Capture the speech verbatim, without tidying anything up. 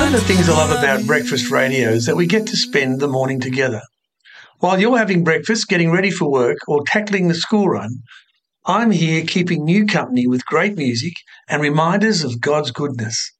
of the things I love about breakfast radio is that we get to spend the morning together. While you're having breakfast, getting ready for work, or tackling the school run, I'm here keeping you company with great music and reminders of God's goodness.